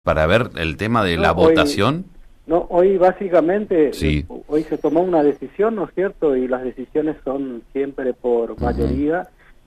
para ver el tema de la Hoy, votación. no, hoy básicamente, Sí. hoy se tomó una decisión, ¿no es cierto? Y las decisiones son siempre por mayoría.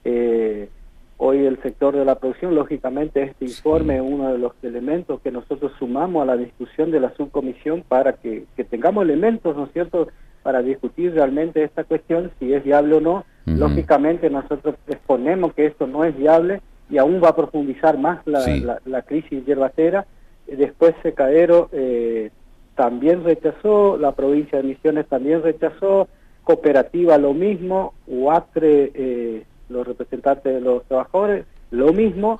Hoy el sector de la producción, lógicamente este informe es uno de los elementos que nosotros sumamos a la discusión de la subcomisión para que tengamos elementos, ¿no es cierto?, para discutir realmente esta cuestión, si es viable o no. Lógicamente nosotros exponemos que esto no es viable y aún va a profundizar más la crisis yerbatera. Después Secadero también rechazó, la provincia de Misiones también rechazó, Cooperativa lo mismo, UATRE, los representantes de los trabajadores, lo mismo.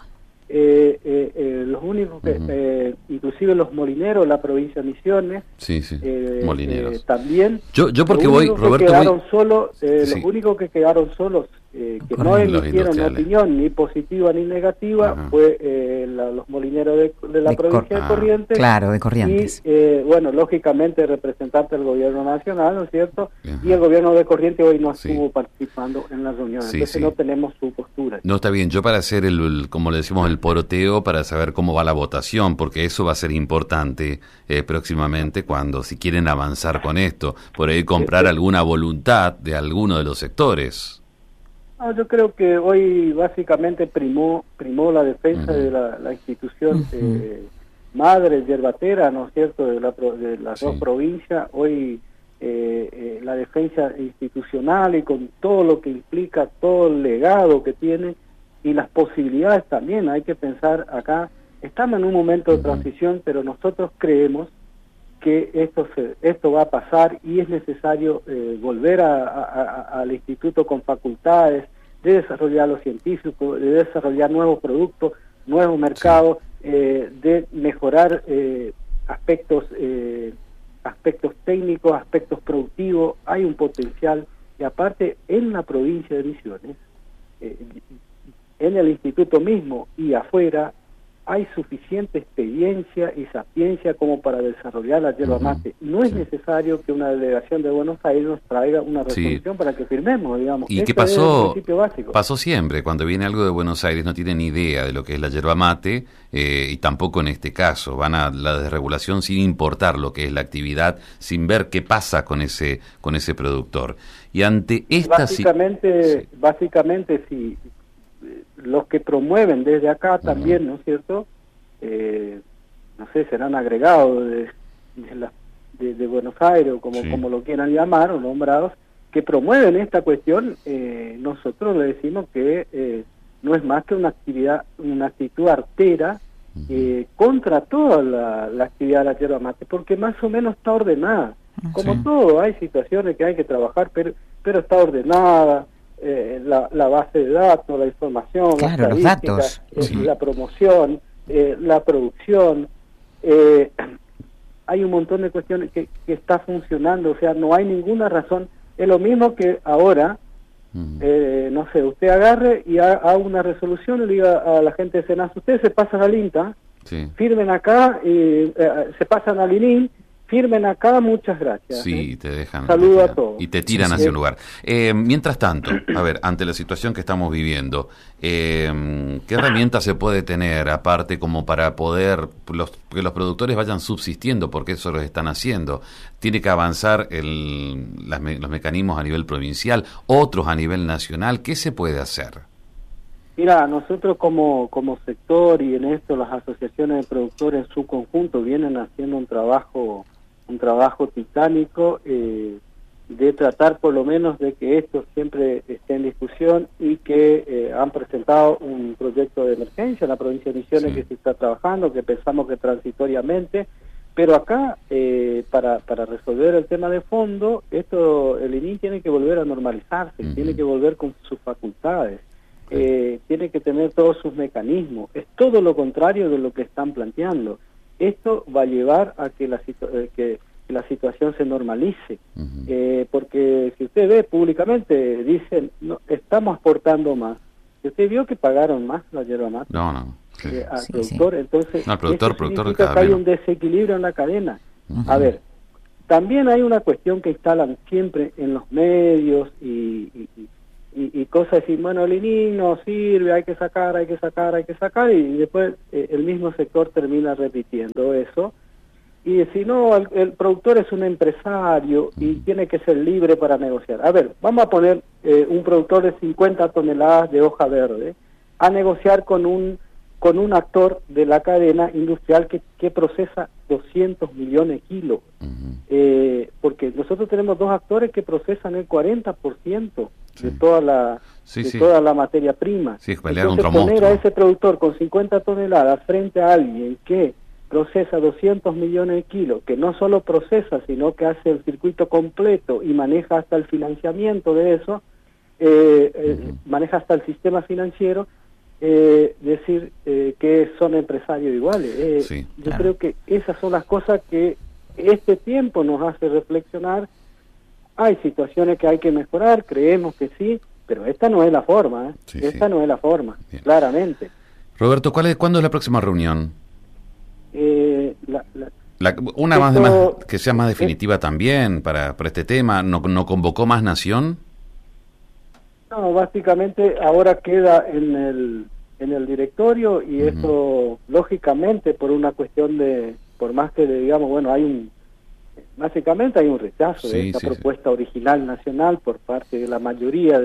Los únicos que, inclusive los molineros, la provincia de Misiones, molineros también. Yo porque voy, Roberto, los únicos que quedaron solos, que no emitieron opinión ni positiva ni negativa, fue los molineros de la provincia de Corrientes. Claro, de Corrientes. Y, bueno, lógicamente el representante del gobierno nacional, ¿no es cierto? Y el gobierno de Corrientes hoy no estuvo participando en la reunión, entonces no tenemos su postura. No, está bien, yo para hacer como le decimos, el poroteo, para saber cómo va la votación, porque eso va a ser importante próximamente si quieren avanzar con esto, por ahí comprar alguna voluntad de alguno de los sectores. Yo creo que hoy básicamente primó la defensa de la institución madre yerbatera, ¿no es cierto?, de las dos provincias. Hoy la defensa institucional y con todo lo que implica, todo el legado que tiene y las posibilidades también. Hay que pensar acá, estamos en un momento de transición, pero nosotros creemos que esto va a pasar y es necesario volver al instituto con facultades de desarrollar los científicos, de desarrollar nuevos productos, nuevos mercados, de mejorar aspectos técnicos, aspectos productivos. Hay un potencial y aparte en la provincia de Misiones, en el instituto mismo y afuera, hay suficiente experiencia y sapiencia como para desarrollar la yerba mate. No es necesario que una delegación de Buenos Aires nos traiga una resolución para que firmemos, digamos. ¿Y qué pasó? Es el principio básico. Pasó siempre, cuando viene algo de Buenos Aires no tienen ni idea de lo que es la yerba mate, y tampoco en este caso. Van a la desregulación sin importar lo que es la actividad, sin ver qué pasa con ese productor. Y ante esta... Básicamente si los que promueven desde acá también, ¿no es cierto?, no sé, serán agregados de Buenos Aires o como lo quieran llamar, o nombrados, que promueven esta cuestión. Nosotros le decimos que no es más que una actitud artera contra toda la actividad de la yerba mate, porque más o menos está ordenada. Como todo, hay situaciones que hay que trabajar, pero está ordenada. La base de datos, la información, los datos, la promoción, la producción, hay un montón de cuestiones que está funcionando, o sea, no hay ninguna razón. Es lo mismo que ahora, no sé, usted agarre y haga una resolución y le diga a la gente de SENASA, ustedes se pasan al INTA, firmen acá, y se pasan al ININ, firmen acá, muchas gracias. Sí, te dejan. Saludos a todos. Y te tiran hacia un lugar. Mientras tanto, a ver, ante la situación que estamos viviendo, ¿qué herramientas se puede tener aparte como para poder que los productores vayan subsistiendo? Porque eso lo están haciendo. Tiene que avanzar los mecanismos a nivel provincial, otros a nivel nacional. ¿Qué se puede hacer? Mira, nosotros como sector y en esto las asociaciones de productores en su conjunto vienen haciendo un trabajo titánico de tratar por lo menos de que esto siempre esté en discusión y que han presentado un proyecto de emergencia en la provincia de Misiones que se está trabajando, que pensamos que transitoriamente, pero acá para resolver el tema de fondo, el ININ tiene que volver a normalizarse, tiene que volver con sus facultades. Tiene que tener todos sus mecanismos. Es todo lo contrario de lo que están planteando. Esto va a llevar a que la situación se normalice, porque si usted ve públicamente, dicen, no, estamos aportando más. Si usted vio que pagaron más la yerba mate al productor, entonces al productor significa que hay un desequilibrio en la cadena. A ver, también hay una cuestión que instalan siempre en los medios y y cosas de decir, bueno, el ININ no sirve, hay que sacar, y después el mismo sector termina repitiendo eso. Y decir, no, el productor es un empresario y tiene que ser libre para negociar. A ver, vamos a poner un productor de 50 toneladas de hoja verde a negociar con un actor de la cadena industrial que procesa 200 millones de kilos. Porque nosotros tenemos dos actores que procesan el 40% de toda la materia prima. Sí, entonces poner a ese productor con 50 toneladas frente a alguien que procesa 200 millones de kilos, que no solo procesa, sino que hace el circuito completo y maneja hasta el financiamiento de eso, maneja hasta el sistema financiero, decir que son empresarios iguales. Yo creo que esas son las cosas que este tiempo nos hace reflexionar. Hay situaciones que hay que mejorar, creemos que sí, pero esta no es la forma, no es la forma, claramente. Roberto, ¿cuándo es la próxima reunión? Una que sea más definitiva también para este tema. ¿No convocó más Nación? No, básicamente ahora queda en el directorio y eso lógicamente por una cuestión por más que digamos, bueno, básicamente hay un rechazo de esta propuesta original nacional por parte de la mayoría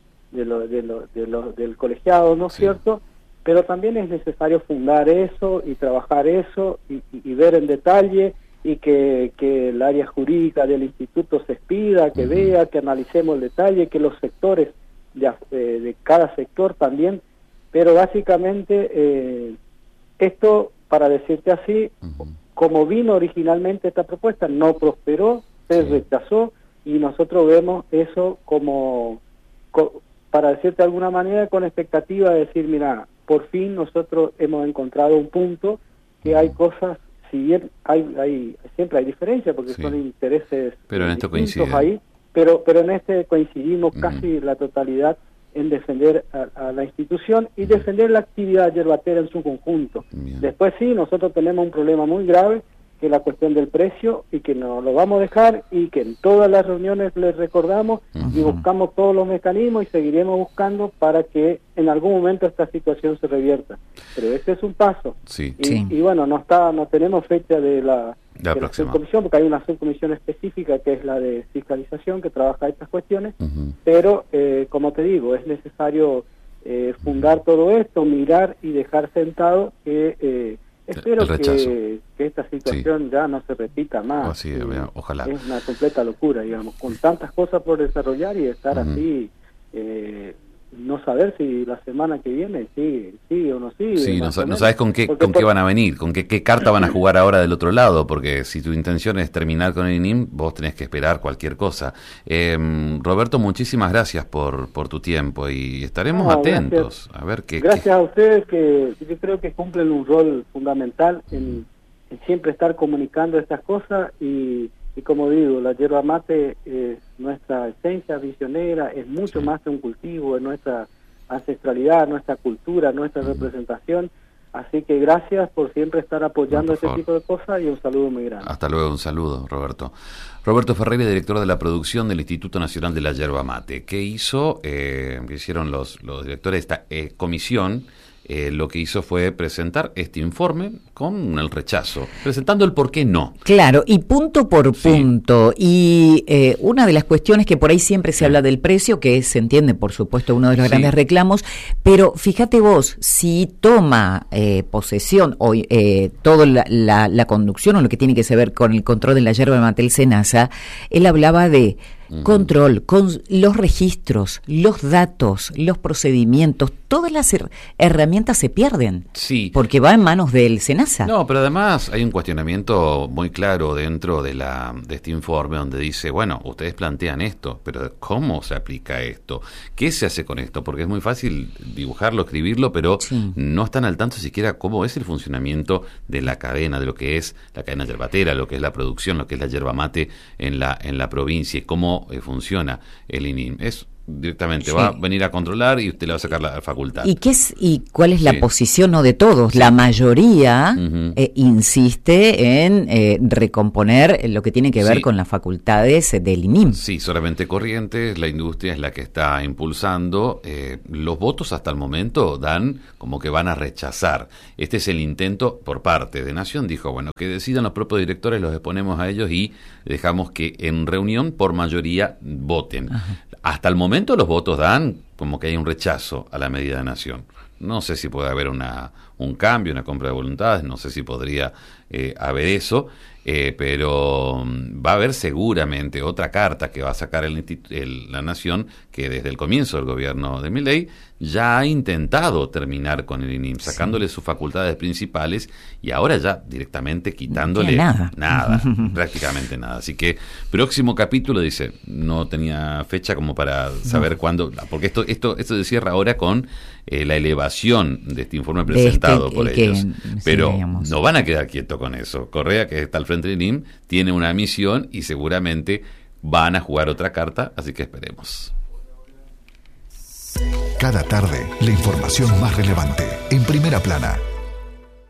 del colegiado, ¿no es cierto? Pero también es necesario fundar eso y trabajar eso y ver en detalle y que el área jurídica del instituto se expida, que vea, que analicemos el detalle, que los sectores de cada sector también, pero básicamente esto, para decirte así, como vino originalmente esta propuesta, no prosperó, se rechazó y nosotros vemos eso como para decirte de alguna manera, con expectativa de decir, mira, por fin nosotros hemos encontrado un punto que hay cosas, si bien siempre hay diferencias porque son intereses pero en esto coincide ahí, pero en este coincidimos casi la totalidad en defender a la institución y defender la actividad yerbatera en su conjunto. Después nosotros tenemos un problema muy grave, que es la cuestión del precio, y que no lo vamos a dejar, y que en todas las reuniones les recordamos y buscamos todos los mecanismos y seguiremos buscando para que en algún momento esta situación se revierta. Pero ese es un paso. Y bueno, no tenemos fecha de la subcomisión, porque hay una subcomisión específica que es la de fiscalización que trabaja estas cuestiones, pero como te digo, es necesario fundar todo esto, mirar y dejar sentado que espero que esta situación ya no se repita más. Ojalá. Es una completa locura, digamos, con tantas cosas por desarrollar y estar así, no saber si la semana que viene sigue o no sigue. Sí, no sabes con qué van a venir, con qué carta van a jugar ahora del otro lado, porque si tu intención es terminar con el INIM, vos tenés que esperar cualquier cosa. Roberto, muchísimas gracias por tu tiempo y estaremos atentos. Gracias. A ver gracias a ustedes, que yo creo que cumplen un rol fundamental en siempre estar comunicando estas cosas y como digo, la yerba mate es nuestra esencia visionera, es mucho más que un cultivo, es nuestra ancestralidad, nuestra cultura, nuestra representación. Así que gracias por siempre estar apoyando este tipo de cosas y un saludo muy grande. Hasta luego, un saludo, Roberto. Roberto Ferreira, director de la producción del Instituto Nacional de la Yerba Mate. ¿Qué hizo? ¿Qué hicieron los directores de esta comisión? Lo que hizo fue presentar este informe con el rechazo, presentando el por qué no. Claro, y punto por punto. Y una de las cuestiones que por ahí siempre se habla del precio, que se entiende, por supuesto, uno de los grandes reclamos, pero fíjate vos, si toma posesión o toda la conducción o lo que tiene que ver con el control de la yerba mate el SENASA, él hablaba de control, con los registros, los datos, los procedimientos, todas las herramientas se pierden. Sí. Porque va en manos del SENASA. No, pero además hay un cuestionamiento muy claro dentro de este informe donde dice, bueno, ustedes plantean esto, pero ¿cómo se aplica esto? ¿Qué se hace con esto? Porque es muy fácil dibujarlo, escribirlo, pero no están al tanto siquiera cómo es el funcionamiento de la cadena, de lo que es la cadena yerbatera, lo que es la producción, lo que es la yerba mate en la provincia y cómo funciona el INIM. Es directamente va a venir a controlar y usted le va a sacar la facultad. ¿Y cuál es la posición, no de todos? La mayoría insiste en recomponer lo que tiene que ver con las facultades del INIM. Sí, solamente Corrientes, la industria es la que está impulsando. Los votos hasta el momento dan como que van a rechazar. Este es el intento por parte de Nación. Dijo, bueno, que decidan los propios directores, los exponemos a ellos y dejamos que en reunión por mayoría voten. Hasta el momento los votos dan como que hay un rechazo a la medida de Nación. No sé si puede haber un cambio, una compra de voluntades, no sé si podría haber eso, pero va a haber seguramente otra carta que va a sacar la Nación, que desde el comienzo del gobierno de Milei ya ha intentado terminar con el INIM, sacándole sus facultades principales y ahora ya directamente quitándole nada, prácticamente nada. Así que próximo capítulo, dice, no tenía fecha como para saber cuándo, porque esto se cierra ahora con la elevación de este informe presentado por ellos, pero no van a quedar quietos con eso. Correa, que está al frente del INIM, tiene una misión y seguramente van a jugar otra carta, así que esperemos. Cada tarde, la información más relevante en Primera Plana.